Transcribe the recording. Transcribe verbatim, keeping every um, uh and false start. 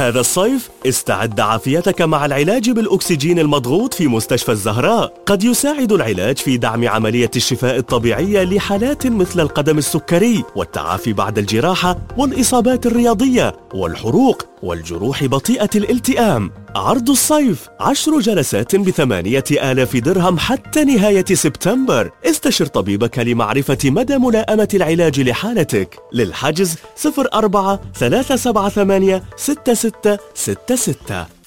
هذا الصيف استعد عافيتك مع العلاج بالأكسجين المضغوط في مستشفى الزهراء. قد يساعد العلاج في دعم عملية الشفاء الطبيعية لحالات مثل القدم السكري والتعافي بعد الجراحة والإصابات الرياضية والحروق والجروح بطيئة الالتئام. عرض الصيف عشر جلسات بثمانية آلاف درهم حتى نهاية سبتمبر. استشر طبيبك لمعرفة مدى ملائمة العلاج لحالتك. للحجز صفر أربعة ثلاثة سبعة ثمانية ستة ستة ستة ستة.